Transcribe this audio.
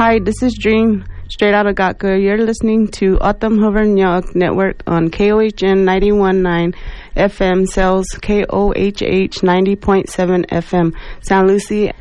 Hi, this is Dream, straight out of Gatka. You're listening to Autumn Hovernyak Network on KOHN 91.9 FM, Cells KOHH 90.7 FM, San Lucie.